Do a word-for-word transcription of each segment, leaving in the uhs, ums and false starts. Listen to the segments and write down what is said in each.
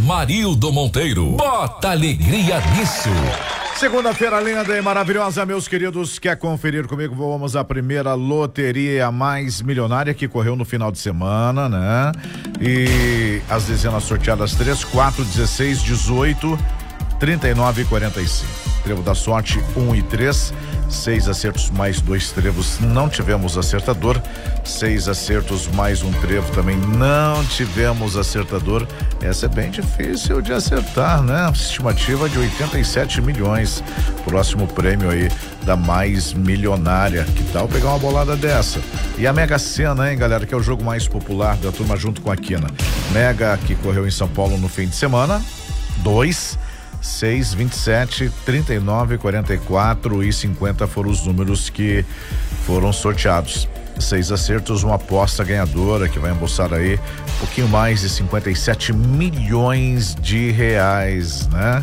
Marildo Monteiro. Bota alegria nisso. Segunda-feira linda e maravilhosa, meus queridos. Quer conferir comigo? Vamos à primeira loteria mais milionária que correu no final de semana, né? E as dezenas sorteadas: três, quatro, dezesseis, dezoito, trinta e nove e quarenta e cinco. Trevo da sorte um e três, seis acertos mais dois trevos, não tivemos acertador. Seis acertos mais um trevo, também não tivemos acertador. Essa é bem difícil de acertar, né? Estimativa de oitenta e sete milhões. Próximo prêmio aí da mais milionária. Que tal pegar uma bolada dessa? E a Mega Sena, hein, galera, que é o jogo mais popular da turma junto com a Quina. Mega, que correu em São Paulo no fim de semana. Dois, seis, vinte e sete, trinta e nove, quarenta e quatro e cinquenta foram os números que foram sorteados. Seis acertos, uma aposta ganhadora que vai embolsar aí um pouquinho mais de cinquenta e sete milhões de reais, né?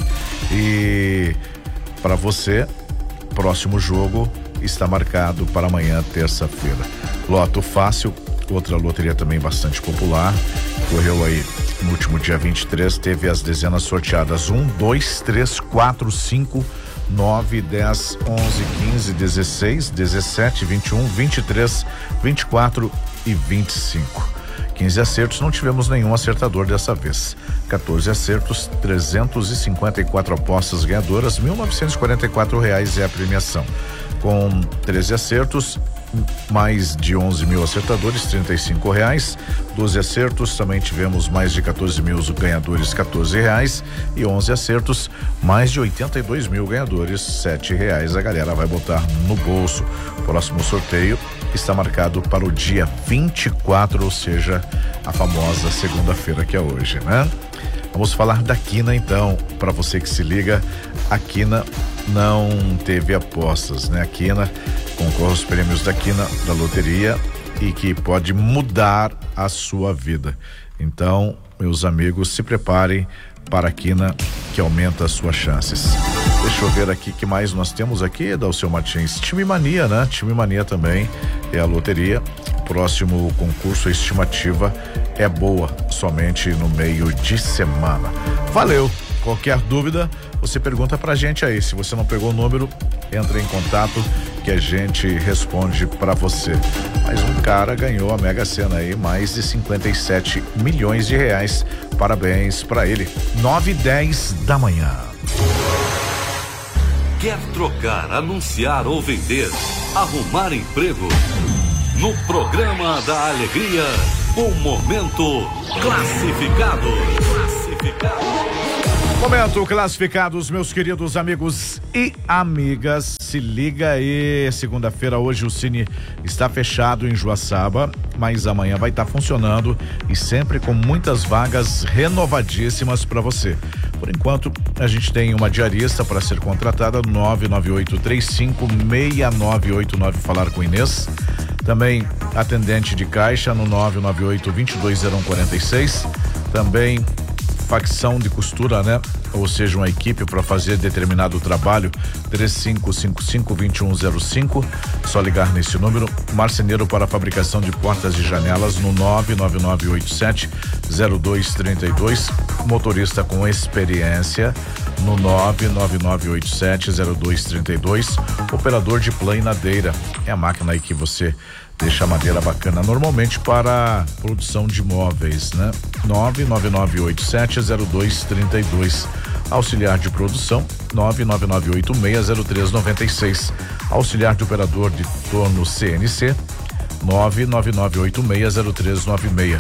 E para você, próximo jogo está marcado para amanhã, terça-feira. Loto Fácil, outra loteria também bastante popular, correu aí no último dia vinte e três, teve as dezenas sorteadas um, dois, três, quatro, cinco, nove, dez, onze, quinze, dezesseis, dezessete, vinte e um, vinte e três, vinte e quatro e vinte e cinco. quinze acertos, não tivemos nenhum acertador dessa vez. quatorze acertos, trezentos e cinquenta e quatro apostas ganhadoras, mil novecentos e quarenta e quatro reais é a premiação. Com treze acertos, mais de onze mil acertadores, trinta e cinco reais. doze acertos, também tivemos mais de quatorze mil ganhadores, quatorze reais. E onze acertos, mais de oitenta e dois mil ganhadores, sete reais. A galera vai botar no bolso. O próximo sorteio está marcado para o dia vinte e quatro, ou seja, a famosa segunda-feira que é hoje, né? Vamos falar da Quina então, para você que se liga. A Quina não teve apostas, né? A Quina concorre aos prêmios da Quina, da loteria, e que pode mudar a sua vida. Então, meus amigos, se preparem para a Quina, que aumenta as suas chances. Deixa eu ver aqui que mais nós temos aqui, Dalceu Martins. Time Mania, né? Time Mania também é a loteria. Próximo concurso, a estimativa é boa, somente no meio de semana. Valeu! Qualquer dúvida, você pergunta pra gente aí. Se você não pegou o número, entra em contato que a gente responde pra você. Mas um cara ganhou a Mega Sena aí, mais de cinquenta e sete milhões de reais. Parabéns pra ele. nove e dez da manhã. Quer trocar, anunciar ou vender? Arrumar emprego? No programa da Alegria, o Momento Classificado. Classificado. Momento Classificados, meus queridos amigos e amigas. Se liga aí, segunda-feira hoje o Cine está fechado em Joaçaba, mas amanhã vai estar funcionando e sempre com muitas vagas renovadíssimas para você. Por enquanto, a gente tem uma diarista para ser contratada no nove nove oito três cinco seis nove oito nove, falar com Inês. Também atendente de caixa no nove nove oito, dois dois zero um quatro seis. Também facção de costura, né? Ou seja, uma equipe para fazer determinado trabalho, três cinco cinco cinco, dois um zero cinco. Só ligar nesse número. Marceneiro para fabricação de portas e janelas no nove nove nove oito sete zero dois três dois. Motorista com experiência no nove nove nove oito sete zero dois três dois. Operador de planadeira, é a máquina aí que você deixa a madeira bacana, normalmente para produção de móveis, né? nove nove nove oito sete zero dois três dois. Auxiliar de produção nove nove nove oito seis zero três nove seis. Auxiliar de operador de torno C N C nove nove nove oito seis zero três nove seis.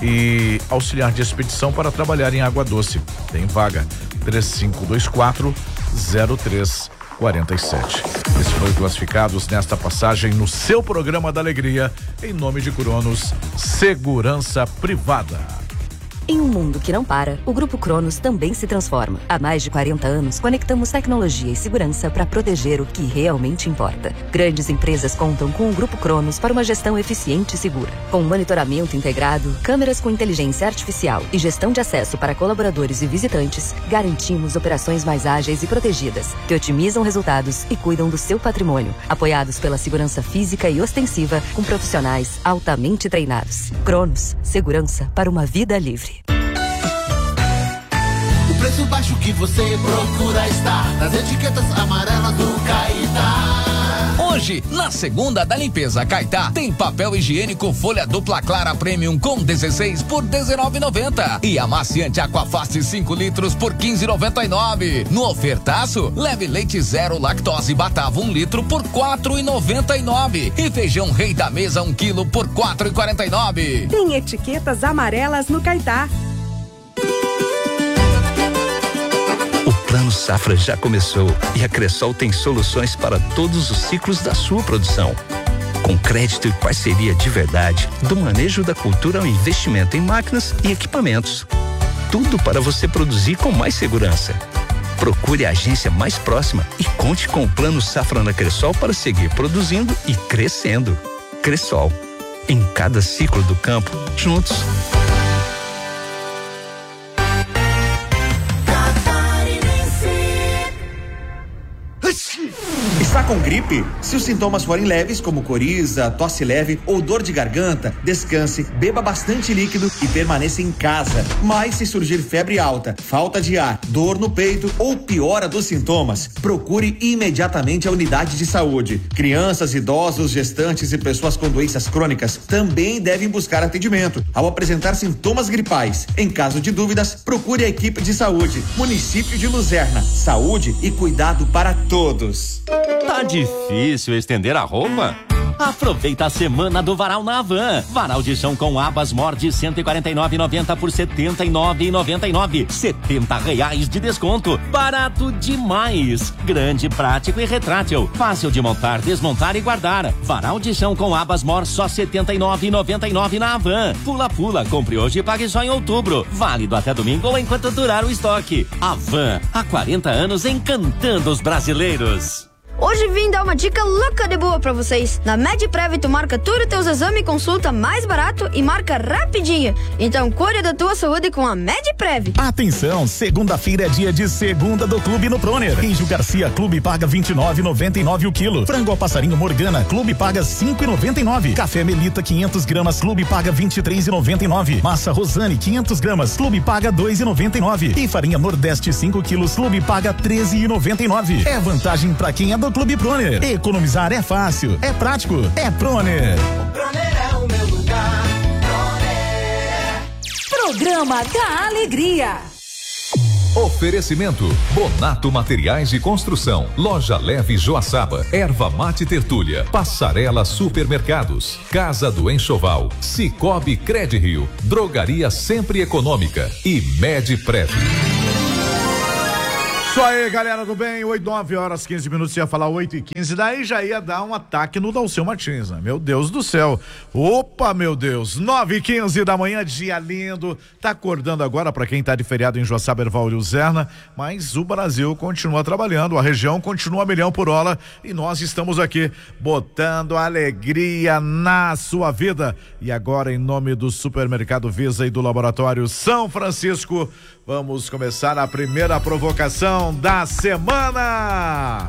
E auxiliar de expedição para trabalhar em Água Doce, tem vaga, três cinco dois quatro zero três quarenta e sete. Esse foi o Classificados nesta passagem no seu programa da Alegria, em nome de Cronos Segurança Privada. Em um mundo que não para, o Grupo Cronos também se transforma. Há mais de quarenta anos, conectamos tecnologia e segurança para proteger o que realmente importa. Grandes empresas contam com o Grupo Cronos para uma gestão eficiente e segura. Com monitoramento integrado, câmeras com inteligência artificial e gestão de acesso para colaboradores e visitantes, garantimos operações mais ágeis e protegidas, que otimizam resultados e cuidam do seu patrimônio, apoiados pela segurança física e ostensiva, com profissionais altamente treinados. Cronos, segurança para uma vida livre. onde você procura estar, nas etiquetas amarelas do Caetá. Hoje, na segunda da limpeza Caetá, tem papel higiênico folha dupla clara premium com dezesseis por dezenove e noventa e amaciante Aquafast cinco litros por quinze e noventa e nove. No ofertaço, leve leite zero lactose Batavo um litro por quatro e noventa e nove e feijão Rei da Mesa um quilo por quatro e quarenta e nove. Tem etiquetas amarelas no Caetá. O Plano Safra já começou e a Cressol tem soluções para todos os ciclos da sua produção. Com crédito e parceria de verdade, do manejo da cultura ao investimento em máquinas e equipamentos. Tudo para você produzir com mais segurança. Procure a agência mais próxima e conte com o Plano Safra na Cressol para seguir produzindo e crescendo. Cressol, em cada ciclo do campo, juntos. Está com gripe? Se os sintomas forem leves, como coriza, tosse leve ou dor de garganta, descanse, beba bastante líquido e permaneça em casa. Mas se surgir febre alta, falta de ar, dor no peito ou piora dos sintomas, procure imediatamente a unidade de saúde. Crianças, idosos, gestantes e pessoas com doenças crônicas também devem buscar atendimento ao apresentar sintomas gripais. Em caso de dúvidas, procure a equipe de saúde. Município de Luzerna. Saúde e cuidado para todos. Tá difícil estender a roupa? Aproveita a semana do Varal na Havan. Varal de chão com abas Mor de cento e quarenta e nove reais e noventa centavos por setenta e nove reais e noventa e nove centavos. setenta reais de desconto. Barato demais. Grande, prático e retrátil. Fácil de montar, desmontar e guardar. Varal de chão com abas Mor só setenta e nove reais e noventa e nove centavos na Havan. Pula pula, compre hoje e pague só em outubro. Válido até domingo ou enquanto durar o estoque. Havan, há quarenta anos encantando os brasileiros. Hoje vim dar uma dica louca de boa pra vocês. Na MedPrev tu marca tudo teus exames e consulta mais barato e marca rapidinho. Então cuide da tua saúde com a MedPrev. Atenção, segunda-feira é dia de segunda do Clube no Proner. Queijo Garcia Clube paga vinte e nove reais e noventa e nove o quilo. Frango ao passarinho Morgana Clube paga cinco reais e noventa e nove. Café Melita quinhentas gramas Clube paga vinte e três reais e noventa e nove. Massa Rosane quinhentas gramas Clube paga dois reais e noventa e nove. E farinha Nordeste cinco quilos Clube paga treze reais e noventa e nove. É vantagem pra quem é do Clube Proner. Economizar é fácil, é prático, é Proner. O Proner é o meu lugar. Proner. Programa da Alegria. Oferecimento Bonato Materiais de Construção, Loja Leve Joaçaba, Erva Mate Tertúlia, Passarela Supermercados, Casa do Enxoval, Cicobi Credirio, Drogaria Sempre Econômica e MedPrev. Isso aí, galera do bem, oito, nove horas, quinze minutos, ia falar oito e quinze, daí já ia dar um ataque no Dalceu Martins, né? Meu Deus do céu, opa, meu Deus, nove e quinze da manhã, dia lindo, tá acordando agora pra quem tá de feriado em Joaçaba, Erval e Luzerna, mas o Brasil continua trabalhando, a região continua a milhão por hora e nós estamos aqui botando alegria na sua vida. E agora, em nome do Supermercado Visa e do Laboratório São Francisco, vamos começar a primeira provocação da semana.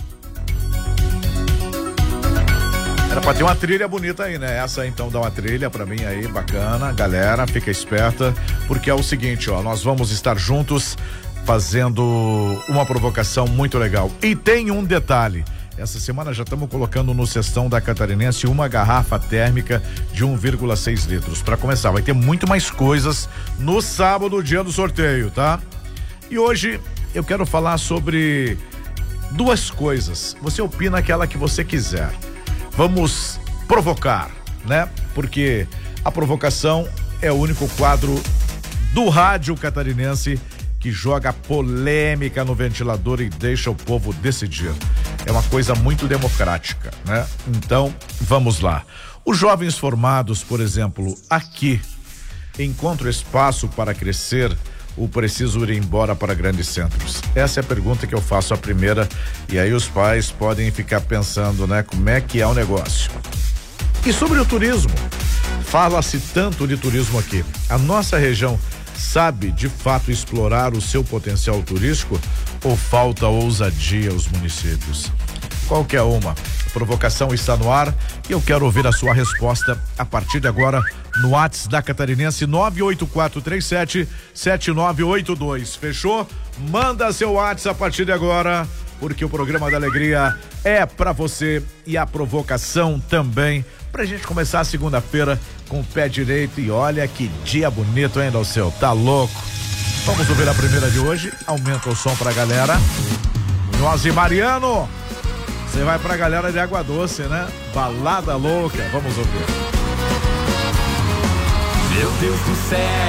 Era pra ter uma trilha bonita aí, né? Essa então dá uma trilha pra mim aí, bacana. Galera, fica esperta, porque é o seguinte, ó, nós vamos estar juntos fazendo uma provocação muito legal. E tem um detalhe. Essa semana já estamos colocando no cestão da Catarinense uma garrafa térmica de um vírgula seis litros. Para começar, vai ter muito mais coisas no sábado, dia do sorteio, tá? E hoje eu quero falar sobre duas coisas. Você opina aquela que você quiser. Vamos provocar, né? Porque a provocação é o único quadro do rádio catarinense que joga polêmica no ventilador e deixa o povo decidir. É uma coisa muito democrática, né? Então, vamos lá. Os jovens formados, por exemplo, aqui, encontram espaço para crescer ou precisam ir embora para grandes centros? Essa é a pergunta que eu faço a primeira, e aí os pais podem ficar pensando, né? Como é que é o negócio? E sobre o turismo? Fala-se tanto de turismo aqui. A nossa região sabe de fato explorar o seu potencial turístico ou falta ousadia aos municípios? qualquer uma. Provocação está no ar e eu quero ouvir a sua resposta a partir de agora no WhatsApp da Catarinense nove oito quatro três sete sete nove oito dois. Fechou? Manda seu WhatsApp a partir de agora, porque o programa da Alegria é pra você e a provocação também, pra gente começar a segunda-feira com o pé direito. E olha que dia bonito, hein, Dalceu? Tá louco? Vamos ouvir a primeira de hoje. Aumenta o som pra galera. Nós e Mariano. Você vai pra galera de Água Doce, né? Balada louca. Vamos ouvir. Meu Deus do céu.